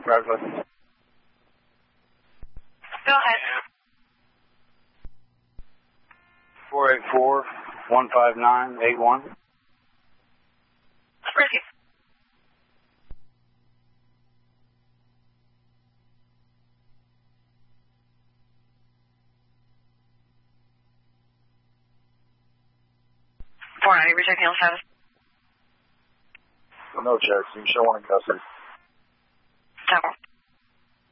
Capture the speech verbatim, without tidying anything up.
driver's license. Go ahead. four eight four, one five nine, eight one. Proceed. four ninety, rejecting all status. No checks. You show one in custody. Temple.